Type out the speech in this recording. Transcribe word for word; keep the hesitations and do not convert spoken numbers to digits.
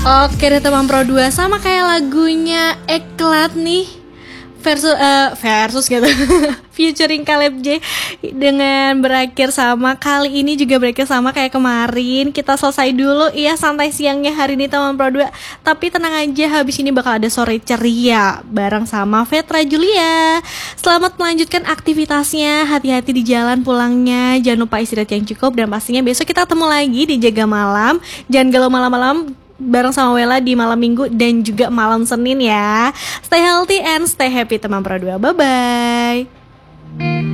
Oke deh teman Pro dua, sama kayak lagunya Eklat nih versus uh, versus gitu featuring Caleb J dengan berakhir sama. Kali ini juga berakhir sama kayak kemarin. Kita selesai dulu ya santai siangnya hari ini teman Pro dua. Tapi tenang aja, habis ini bakal ada sore ceria bareng sama Vetra Julia. Selamat melanjutkan aktivitasnya, hati-hati di jalan pulangnya, jangan lupa istirahat yang cukup, dan pastinya besok kita ketemu lagi di Jaga Malam. Jangan galau malam-malam bareng sama Wela di malam minggu dan juga malam Senin ya. Stay healthy and stay happy teman Pro dua. Bye bye.